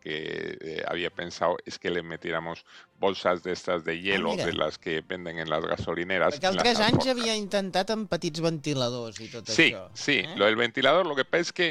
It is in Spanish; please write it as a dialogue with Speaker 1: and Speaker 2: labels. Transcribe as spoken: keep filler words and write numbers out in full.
Speaker 1: que eh, había pensado es que le metiéramos bolsas de estas de
Speaker 2: Ah,
Speaker 1: hielo,
Speaker 2: mira.
Speaker 1: de las que venden en las gasolineras,
Speaker 2: Perquè
Speaker 1: en
Speaker 2: el
Speaker 1: las
Speaker 2: tres anys havia
Speaker 1: alforjas.
Speaker 2: intentat amb petits ventiladors i tot
Speaker 1: Sí,
Speaker 2: això.
Speaker 1: sí,
Speaker 2: Eh?
Speaker 1: lo del ventilador, lo que pasa es que